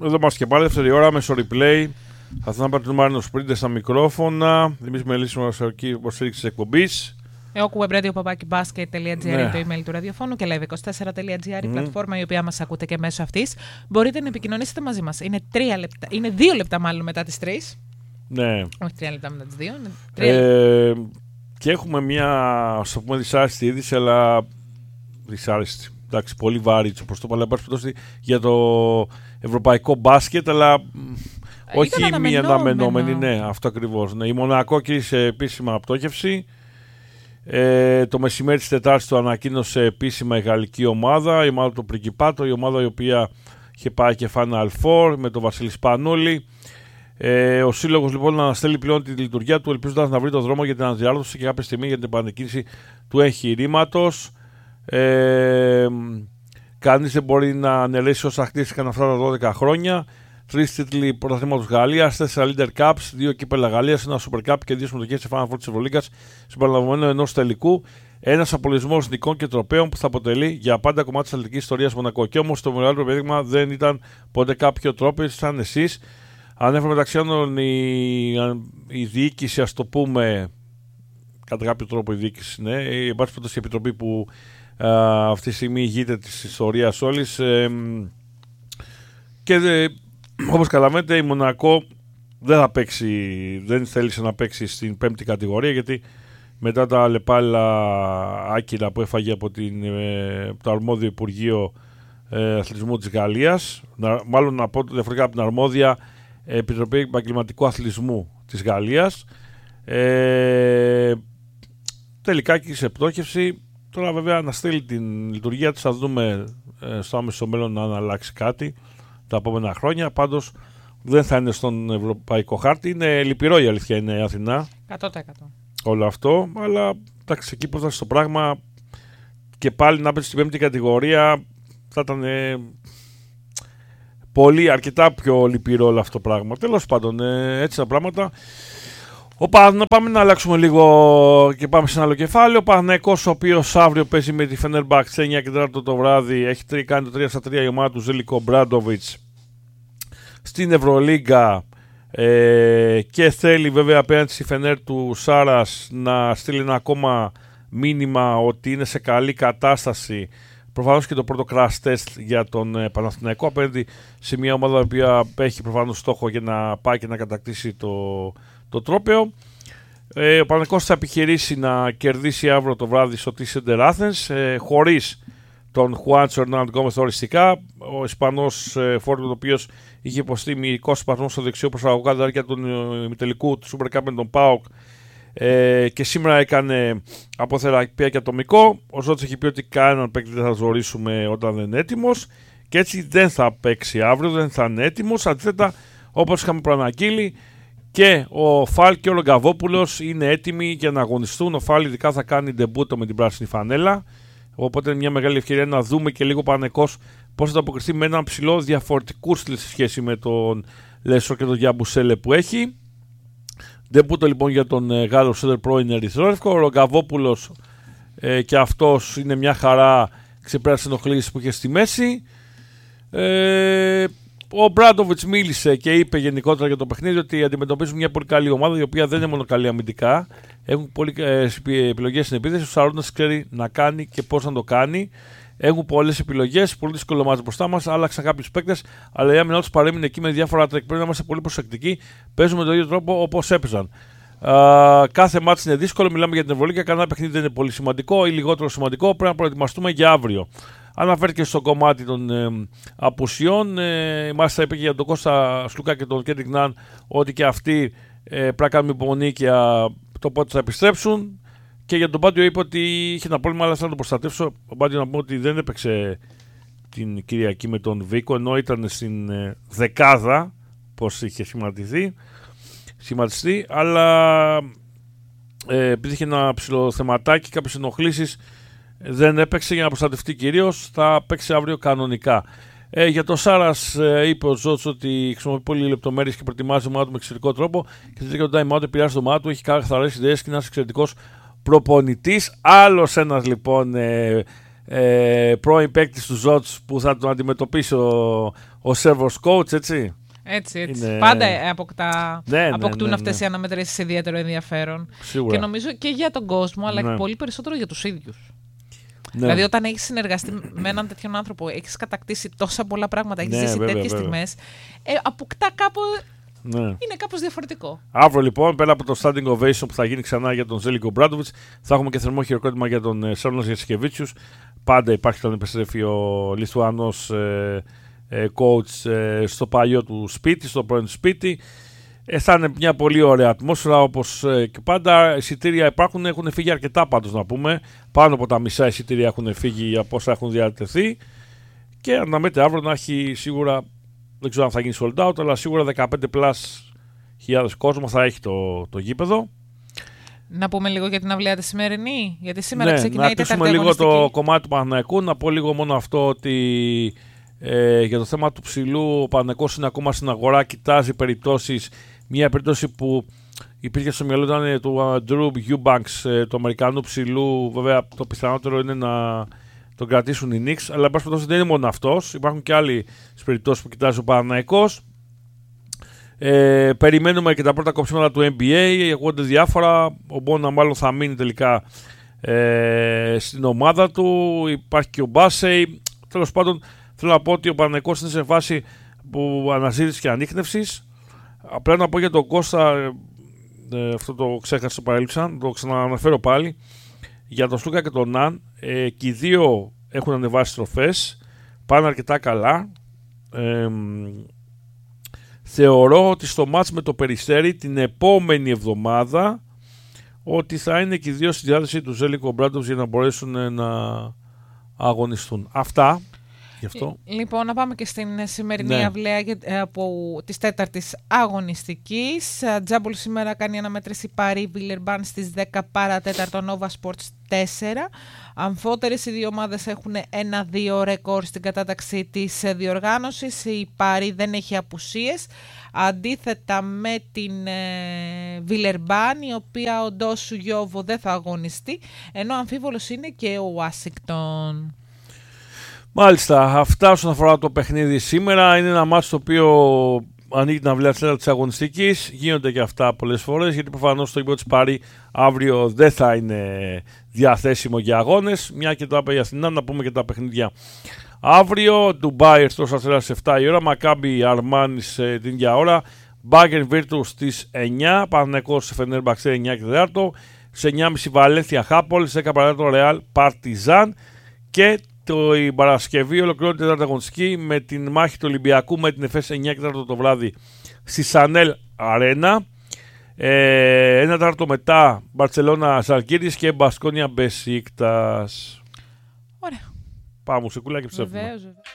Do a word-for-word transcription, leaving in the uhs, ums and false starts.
Εδώ μας και πάλι δεύτερη ώρα, μέσω replay. Θα ήθελα να πατήσουμε Μάρινο Σπρίντε στα μικρόφωνα. Εμείς με λύσουμε ορική υποστήριξη της εκπομπής. web radio παπάκι μπάσκετ τελεία τζι άρ είναι το email του ραδιοφώνου και live είκοσι τέσσερα τελεία τζι άρ η mm. πλατφόρμα η οποία μας ακούτε και μέσω αυτής. Μπορείτε να επικοινωνήσετε μαζί μας. Είναι, τρία λεπτά, είναι δύο λεπτά μάλλον μετά τις τρεις. Ναι. Όχι τρία λεπτά μετά τις δύο. Είναι τρία ε, και έχουμε μια, ας το πούμε, δυσάρεστη είδηση, αλλά δυσάρεστη. Εντάξει, πολύ βάρη, όπως το είπα, για το ευρωπαϊκό μπάσκετ, αλλά όχι μία αναμενόμενη. Ναι, αυτό ακριβώς. Ναι. Η Μονακό κύρισε επίσημα απτόχευση. Ε, το μεσημέρι της Τετάρτης το ανακοίνωσε επίσημα η γαλλική ομάδα, η ομάδα του Πριγκιπάτο, η ομάδα η οποία είχε πάει και Final Four με τον Βασίλη Σπανούλη. Ε, ο σύλλογος λοιπόν αναστέλει πλέον τη λειτουργία του, ελπίζοντας να βρει τον δρόμο για την αναδιάρθρωση και κάποια στιγμή για την επανεκκίνηση του εγχειρήματος. Ε, κανείς δεν μπορεί να αναιρέσει όσα χτίστηκαν αυτά τα δώδεκα χρόνια. Τρεις τίτλοι πρωταθλήματος Γαλλίας, τέσσερα Leader Cups, δύο κύπελα Γαλλίας, ένα Super Cup και δύο συμμετοχές σε Final Four της Ευρωλίγκας, συμπεριλαμβανομένου ενός τελικού. Ένας απολυσμός νικών και τροπέων που θα αποτελεί για πάντα κομμάτι της αθλητικής ιστορίας Μονακό. Και όμως το μεγάλο παράδειγμα δεν ήταν ποτέ κάποιο τρόπο, σαν εσείς. Ανέφερε μεταξύ άλλων η, η διοίκηση, ας το πούμε, κατά κάποιο τρόπο η διοίκηση, ναι, η, η επιτροπή που α, αυτή τη στιγμή ηγείται της ιστορίας όλης. Ε, και δε, όπως καταλαβαίνετε, η Μονακό δεν θα παίξει, δεν θέλησε να παίξει στην πέμπτη κατηγορία, γιατί μετά τα λεπάλα άκυρα που έφαγε από την, ε, το αρμόδιο Υπουργείο ε, Αθλητισμού της Γαλλίας, να, μάλλον να πω διαφορετικά από την αρμόδια Επιτροπή Επαγγελματικού Αθλητισμού της Γαλλίας, ε, τελικά και σε πτώχευση. Τώρα βέβαια να στείλει την λειτουργία της, θα δούμε ε, στο άμεσο μέλλον αν αλλάξει κάτι τα επόμενα χρόνια. Πάντως δεν θα είναι στον ευρωπαϊκό χάρτη. Είναι λυπηρό, η αλήθεια είναι, η Αθηνά. εκατό τοις εκατό. Όλο αυτό, αλλά εντάξει, εκεί που θα στο πράγμα και πάλι να πέσει στην πέμπτη κατηγορία θα ήταν ε, πολύ, αρκετά πιο λυπηρό όλο αυτό το πράγμα. Τέλος πάντων, ε, έτσι τα πράγματα. Ο Παναθηναϊκός, πάμε να αλλάξουμε λίγο και πάμε σε ένα άλλο κεφάλαιο. Ο Παναθηναϊκός, ο οποίος αύριο παίζει με τη Φενέρμπαχτσε σε εννιά και τέσσερα το βράδυ, έχει κάνει το τρία στα τρία η ομάδα του Ζέλικο Μπράντοβιτς στην Ευρωλίγκα, ε, και θέλει βέβαια απέναντι στη Φενέρ του Σάρας να στείλει ένα ακόμα μήνυμα ότι είναι σε καλή κατάσταση. Προφανώς και το πρώτο crash test για τον ε, Παναθηναϊκό απέναντι σε μια ομάδα η οποία έχει προφανώς στόχο για να πάει και να κατακτήσει το, το τρόπαιο. Ε, ο Παναθηναϊκός θα επιχειρήσει να κερδίσει αύριο το βράδυ στο Center Athens, ε, χωρίς τον Χουάντσο Ερνάντ Γκόμεθ οριστικά. Ο Ισπανός ε, φόρτο, ο οποίος είχε υποστεί μυϊκό σπασμό στο δεξιό προσαγωγικά τη διάρκεια του ημιτελικού του Super Cup με τον ΠΑΟΚ, ε, και σήμερα έκανε αποθεραπεία και ατομικό. Ο Ζώτης έχει πει ότι κανέναν παίκτη δεν θα ζωρίσουμε όταν δεν είναι έτοιμος, και έτσι δεν θα παίξει αύριο, δεν θα είναι έτοιμος. Αντίθετα, όπως είχαμε προαναγγείλει, και ο Φάλ και ο Ρογκαβόπουλος είναι έτοιμοι για να αγωνιστούν. Ο Φάλ ειδικά θα κάνει ντεμπούτο με την πράσινη φανέλα, οπότε είναι μια μεγάλη ευκαιρία να δούμε και λίγο Παναθηναϊκός πώς θα αποκριθεί με έναν ψηλό διαφορετικού στυλ σε σχέση με τον Λέσο και τον Γιαμπουσέλε που έχει. Ντεμπούτο λοιπόν για τον ε, Γάλλο Σέντερ πρώην Ερυθρόλευκο. Ο Ρογκαβόπουλος ε, και αυτός είναι μια χαρά, ξεπέρασε ενοχλήσεις που είχε στη μέση. Ε, ο Μπράντοβιτς μίλησε και είπε γενικότερα για το παιχνίδι ότι αντιμετωπίζουν μια πολύ καλή ομάδα, η οποία δεν είναι μόνο καλή αμυντικά. Έχουν πολύ ε, επιλογές στην επίθεση. Ο Σαρούνας ξέρει να κάνει και πώς να το κάνει. Έχουν πολλές επιλογές, πολύ δύσκολο μάτι μπροστά μας. Άλλαξαν κάποιους παίκτες, αλλά η άμυνα τους παρέμεινε εκεί με διάφορα τρεκ. Πρέπει να είμαστε πολύ προσεκτικοί. Παίζουμε τον ίδιο τρόπο όπως έπαιζαν. Uh, κάθε μάτι είναι δύσκολο. Μιλάμε για την Ευρωλίγκα. Κανένα παιχνίδι δεν είναι πολύ σημαντικό ή λιγότερο σημαντικό. Πρέπει να προετοιμαστούμε για αύριο. Αναφέρθηκε στο κομμάτι των ε, απουσιών. Ε, μάλιστα είπε και για τον Κώστα Σλουκά και τον Κέντρικ Ναν ότι και αυτοί ε, πρέπει να κάνουμε υπομονή και α, το πότε θα επιστρέψουν. Και για τον Πάντιο είπε ότι είχε ένα πρόβλημα, αλλά θα το προστατεύσω. Ο Πάντιο να πούμε ότι δεν έπαιξε την Κυριακή με τον Βίκο, ενώ ήταν στην ε, δεκάδα, πώς είχε σχηματιστεί, σχηματιστεί, αλλά ε, επειδή είχε ένα ψηλό θεματάκι, κάποιες ενοχλήσεις, δεν έπαιξε για να προστατευτεί κυρίως. Θα παίξει αύριο κανονικά. Ε, για το Σάρας ε, είπε ο Ζώτς ότι χρησιμοποιεί πολύ λεπτομέρειες και προετοιμάζει ομάδα του με εξαιρετικό τρόπο και στη διάρκεια του time out επηρεάζει το ομάδα του, έχει καθαρές ιδέες και είναι ένας εξαιρετικός προπονητής. Άλλος ένας λοιπόν ε, ε, πρώην παίκτης του Ζότς που θα τον αντιμετωπίσει ο, ο servers coach, έτσι. Έτσι, έτσι. Είναι... Πάντα αποκτά, ναι, ναι, αποκτούν ναι, ναι, αυτές ναι. οι αναμετρήσεις ιδιαίτερο ενδιαφέρον. Σίγουρα. Και νομίζω και για τον κόσμο, αλλά ναι. και πολύ περισσότερο για τους ίδιους. Ναι. Δηλαδή, όταν έχεις συνεργαστεί με έναν τέτοιον άνθρωπο, έχεις κατακτήσει τόσα πολλά πράγματα, έχεις ναι, ζήσει τέτοιες στιγμές, ε, αποκτά κάπου. Ναι. Είναι κάπως διαφορετικό. Αύριο λοιπόν, πέρα από το standing ovation που θα γίνει ξανά για τον Ζέλικο Μπράντοβιτς, θα έχουμε και θερμό χειροκρότημα για τον Σέρνος Γιασκεβίτσιους. Πάντα υπάρχει όταν επιστρέφει ο Λιθουανός ε, ε, coach ε, στο παλιό του σπίτι, στο πρώην του σπίτι. Ε, θα είναι μια πολύ ωραία ατμόσφαιρα, όπως ε, και πάντα. Εισιτήρια υπάρχουν, έχουν φύγει αρκετά πάντως να πούμε. Πάνω από τα μισά εισιτήρια έχουν φύγει από όσα έχουν διατεθεί. Και αναμένεται αύριο να έχει σίγουρα, δεν ξέρω αν θα γίνει sold out, αλλά σίγουρα δεκαπέντε πλας χιλιάδες κόσμο θα έχει το, το γήπεδο. Να πούμε λίγο για την αυλαία τη σημερινή, γιατί σήμερα ναι, ξεκινάει η τέταρτη αγωνιστική. Να κλείσουμε λίγο αγωνιστική. το κομμάτι του Παναθηναϊκού, να πω λίγο μόνο αυτό ότι ε, για το θέμα του ψηλού ο Παναθηναϊκός είναι ακόμα στην αγορά, κοιτάζει περιπτώσεις. Μια περίπτωση που υπήρχε στο μυαλό ήταν του Drew Eubanks, ε, του Αμερικανού ψηλού. Βέβαια το πιθανότερο είναι να τον κρατήσουν οι Knicks, αλλά εν πάση περιπτώσει δεν είναι μόνο αυτός. Υπάρχουν και άλλοι περιπτώσεις που κοιτάζει ο Παναθηναϊκός. Ε, περιμένουμε και τα πρώτα κοψίματα του N B A, ακούγονται διάφορα. Ο Μπόνα μάλλον θα μείνει τελικά ε, στην ομάδα του. Υπάρχει και ο Μπάσεϊ. Τέλος πάντων, θέλω να πω ότι ο Παναθηναϊκός είναι σε φάση που αναζήτηση και ανίχνευσης. Απλά να πω για τον Κώστα, ε, αυτό το ξέχασα, το παρέλειψα, το ξανααναφέρω πάλι. Για τον Σλούκα και τον Ναν, ε, και οι δύο έχουν ανεβάσει στροφές, πάνε αρκετά καλά. Ε, Θεωρώ ότι στο μάτς με το Περιστέρι την επόμενη εβδομάδα ότι θα είναι και οι δύο στη διάθεση του Ζέλικο Μπράντοβιτς για να μπορέσουν να αγωνιστούν. Αυτά γι' αυτό. Λοιπόν, να πάμε και στην σημερινή ναι. αυλαία από της τέταρτης αγωνιστικής. Τζάμπολ σήμερα κάνει αναμέτρηση Παρί Βιλερμπάν στις δέκα παρά τέταρτο Nova Sports τέσσερα. Αμφότερες οι δύο ομάδες έχουν ένα δύο ρεκόρ στην κατάταξη της διοργάνωσης. Η Παρί δεν έχει απουσίες. Αντίθετα με την ε, Βιλερμπάν, η οποία ο Ντόσου Γιώβο δεν θα αγωνιστεί, ενώ αμφίβολος είναι και ο Ουάσιγκτον. Μάλιστα, αυτά όσον αφορά το παιχνίδι σήμερα. Είναι ένα μάτς το οποίο ανοίγει την αυλαία της αγωνιστικής. Γίνονται και αυτά πολλές φορές, γιατί προφανώς το γήπεδο της Παρί αύριο δεν θα είναι διαθέσιμο για αγώνες. Μια και το είπε η Αθηνά, να πούμε και τα παιχνίδια. Αύριο, Ντουμπάι, Ερυθρός Αστέρας στις εφτά η ώρα, Μακάμπι Αρμάνις την ίδια ώρα, Μπάγκερ Βίρτους στις εννιά, Παναθηναϊκός Φενέρμπαξ εννιά και τέσσερα, σε εννιά και μισή Βαλένθια Χάπολ, σε δέκα παρά τέταρτο Ρεάλ Παρτιζάν, και το, η Παρασκευή ολοκληρώνεται η τέταρτη αγωνιστική με την μάχη του Ολυμπιακού με την ΕΦΕΣ εννιά και τέσσερα το βράδυ στη Σανέλ Αρένα. Ε, ένα τέταρτο μετά Μπαρτσελώνα Ζαλγκίρις και Μπασκόνια Μπεσίκτας. Ωραία. Πάμε μουσικούλα και ψεύδουμε. Βεβαίως, βεβαίως.